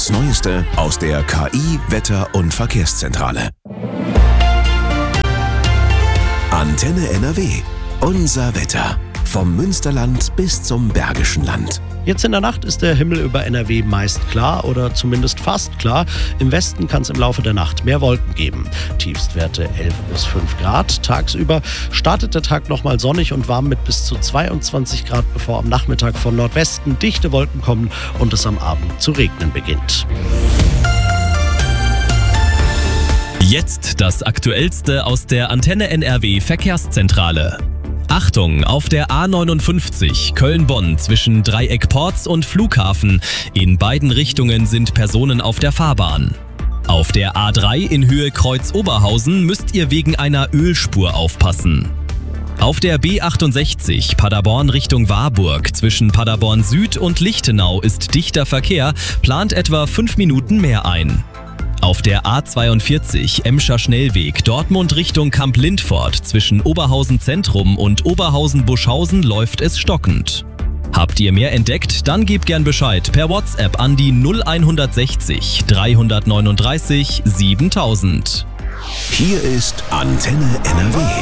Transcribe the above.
Das Neueste aus der KI, Wetter- und Verkehrszentrale. Antenne NRW. Unser Wetter. Vom Münsterland bis zum Bergischen Land. Jetzt in der Nacht ist der Himmel über NRW meist klar oder zumindest fast klar. Im Westen kann es im Laufe der Nacht mehr Wolken geben. Tiefstwerte 11 bis 5 Grad. Tagsüber startet der Tag nochmal sonnig und warm mit bis zu 22 Grad, bevor am Nachmittag von Nordwesten dichte Wolken kommen und es am Abend zu regnen beginnt. Jetzt das Aktuellste aus der Antenne NRW Verkehrszentrale. Achtung, auf der A59 Köln-Bonn zwischen Dreieck-Porz und Flughafen. In beiden Richtungen sind Personen auf der Fahrbahn. Auf der A3 in Höhe Kreuz-Oberhausen müsst ihr wegen einer Ölspur aufpassen. Auf der B68 Paderborn Richtung Warburg zwischen Paderborn Süd und Lichtenau ist dichter Verkehr, plant etwa 5 Minuten mehr ein. Auf der A42 Emscher Schnellweg Dortmund Richtung Kamp-Lindfort zwischen Oberhausen Zentrum und Oberhausen-Buschhausen läuft es stockend. Habt ihr mehr entdeckt? Dann gebt gern Bescheid per WhatsApp an die 0160 339 7000. Hier ist Antenne NRW.